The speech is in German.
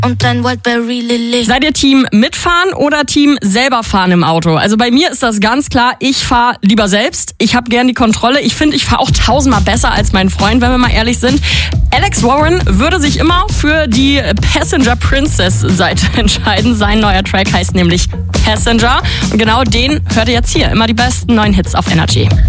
und ein Wildberry Lily. Seid ihr Team mitfahren oder Team selber fahren im Auto? Also bei mir ist das ganz klar, ich fahre lieber selbst. Ich habe gern die Kontrolle. Ich finde, ich fahre auch 1000-mal besser als mein Freund, wenn wir mal ehrlich sind. Alex Warren würde sich immer für die Passenger Princess Seite entscheiden. Sein neuer Track heißt nämlich Passenger. Und genau den hört ihr jetzt hier. Immer die besten neuen Hits auf Energy.